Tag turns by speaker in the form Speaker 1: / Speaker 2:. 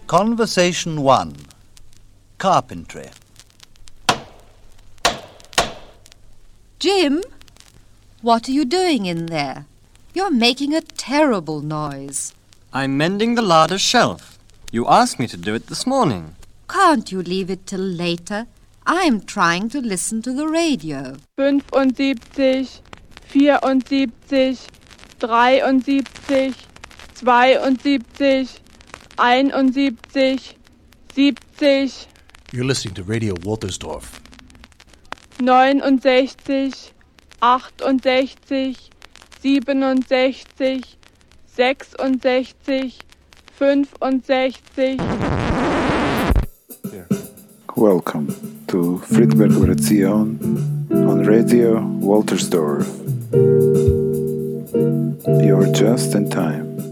Speaker 1: Conversation 1. Carpentry.
Speaker 2: Jim, what are you doing in there? You're making a terrible noise.
Speaker 3: I'm mending the larder shelf. You asked me to do it this morning.
Speaker 2: Can't you leave it till later? I'm trying to listen to the radio.
Speaker 4: 75, 74, 73, 72, 71, 70.
Speaker 5: You're listening to Radio Woltersdorf.
Speaker 4: 69, 68, 67, 66, 65.
Speaker 6: Welcome to Friedberg Version on Radio Woltersdorf. You're just in time.